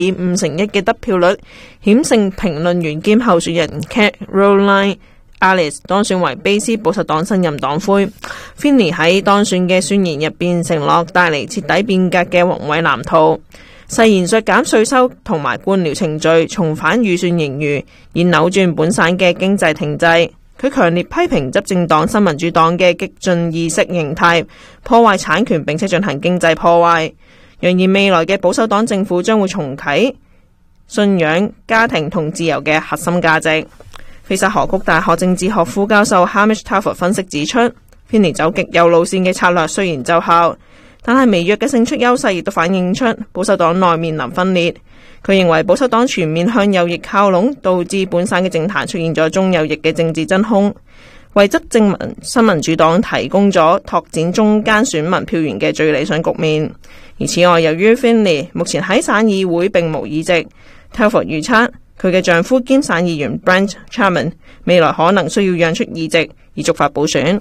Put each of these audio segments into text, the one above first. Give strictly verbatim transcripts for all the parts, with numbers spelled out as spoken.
以五成一嘅得票率險勝評論員兼候選人 Caroline Alice 當選為卑斯保守黨新任黨魁。Finley 喺當選嘅宣言入邊承諾帶嚟徹底變革嘅宏偉藍圖，誓言削減稅收同埋官僚程序，重返預算盈餘，以扭轉本省嘅經濟停滯。佢強烈批評執政黨新民主黨嘅激進意識形態，破壞產權並且進行經濟破壞，揚言未來嘅保守黨政府將會重啟信仰、家庭同自由嘅核心價值。菲沙河谷大學政治學副教授 Hamish Telford 分析指出，Finley走極右路線嘅策略雖然奏效，但係微弱嘅勝出優勢亦都反映出保守黨內面臨分裂。佢認為保守黨全面向右翼靠攏，導致本省嘅政壇出現咗中右翼嘅政治真空，為執政新民主黨提供咗拓展中間選民票源嘅最理想局面。而此外，由於 Finley 目前喺省議會並無議席， Telford 預測佢嘅丈夫兼省議員 Brent Charman 未來可能需要讓出議席以觸發補選。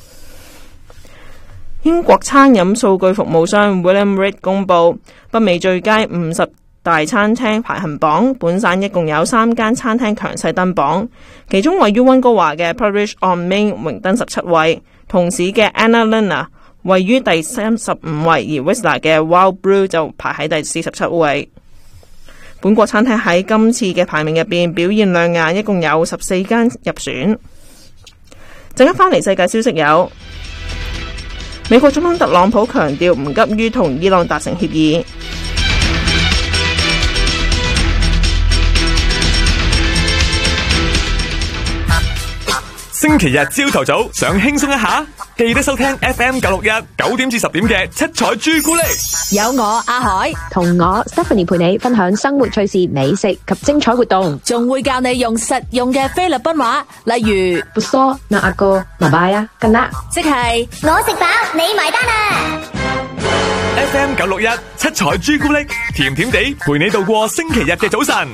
英國餐飲數據服務商 William Reed 公佈北美最佳五十大餐廳排行榜，本省一共有三間餐廳強勢登榜，其中位於溫哥華嘅 Parish on Main 榮登十七位，同市嘅 Anna Luna 位於第三十五位，而 Whistler 嘅 Wild Brew 就排喺第四十七位。本國餐廳喺今次嘅排名入邊表現亮眼，一共有十四間入選。陣間翻嚟世界消息有，美國總統特朗普強調唔急於同伊朗達成協議。 星期日朝頭早想輕鬆一下，記得收聽 F M 九六一九點至十點嘅七彩朱古力。 有我阿海同我 Stephanie 陪你分享生活趣事、美食及精彩活動，仲會教你用實用嘅菲律賓話，例如不梳那阿哥麻拜啊跟啦，即係我食飽你埋單啊。 F M 九六一七彩朱古力，甜甜地陪你度過星期日嘅早晨。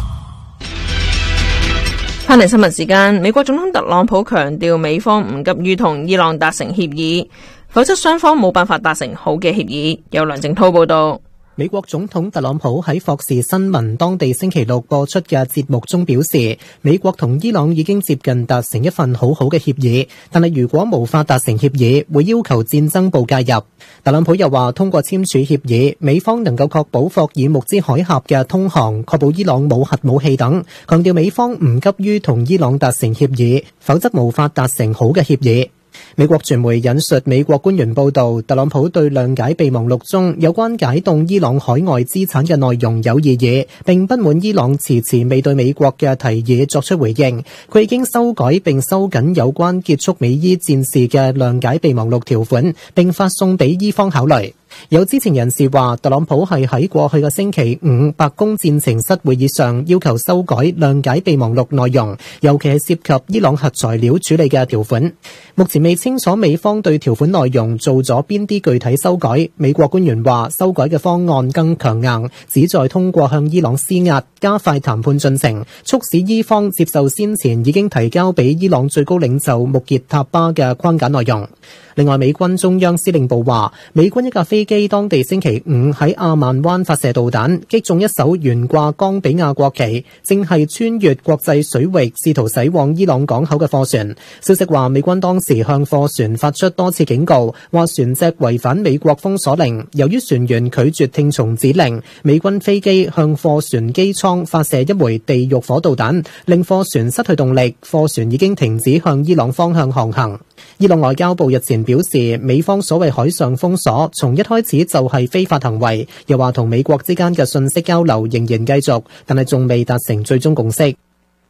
翻嚟新聞時間，美國總統特朗普強調美方唔急於同伊朗達成協議，否則雙方冇辦法達成好嘅協議。由梁正濤報道。 美國總統特朗普喺霍士新聞當地星期六播出嘅節目中表示，美國同伊朗已經接近達成一份好好嘅協議，但係如果無法達成協議，會要求戰爭部介入。特朗普又話，通過簽署協議，美方能夠確保霍爾木茲海峽嘅通航，確保伊朗冇核武器等，強調美方唔急於同伊朗達成協議，否則無法達成好嘅協議。美國傳媒引述美國官員報道，特朗普對諒解備忘錄中有關解凍伊朗海外資產嘅內容有異議，並不滿伊朗遲遲未對美國嘅提議作出回應。佢已經修改並收緊有關結束美伊戰事嘅諒解備忘錄條款，並發送俾伊方考慮。有知情人士話，特朗普係喺過去嘅星期五白宮戰情室會議上要求修改諒解備忘錄內容，尤其係涉及伊朗核材料處理嘅條款。目前未清楚美方對條款內容做咗邊啲具體修改。美國官員話，修改嘅方案更強硬，旨在通過向伊朗施壓，加快談判進程，促使伊方接受先前已經提交俾伊朗最高領袖穆傑塔巴嘅框架內容。另外，美軍中央司令部話，美軍一架飛機當地星期五喺阿曼灣發射導彈，擊中一艘懸掛岡比亞國旗，正係穿越國際水域試圖駛往伊朗港口嘅貨船。消息話，美軍當時向貨船發出多次警告，話船隻違反美國封鎖令。由於船員拒絕聽從指令，美軍飛機向貨船機艙發射一枚地獄火導彈，令貨船失去動力，貨船已經停止向伊朗方向航行。伊朗外交部日前表示，美方所謂海上封鎖從一開始就係非法行為，又話同美國之間嘅信息交流仍然繼續，但係仲未達成最終共識。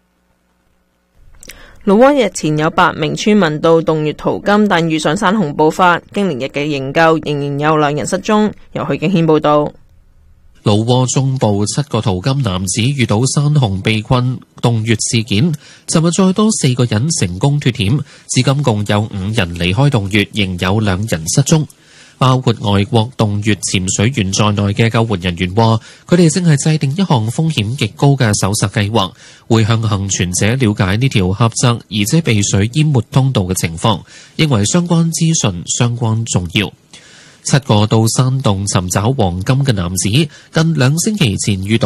老撾日前有八名村民到洞穴淘金，但遇上山洪暴發，經連日嘅營救，仍然有兩人失蹤。由許敬軒報道。 老撾中部七個淘金男子遇到山洪被困洞穴事件，尋日再多四個人成功脫險，至今共有五人離開洞穴，仍有兩人失蹤。包括外國洞穴潛水員在內嘅救援人員話，佢哋正係制定一項風險極高嘅搜索計劃，會向幸存者了解呢條狹窄而且被水淹沒通道嘅情況，認為相關資訊相關重要。七個到山洞尋找黃金嘅男子，近兩星期前遇到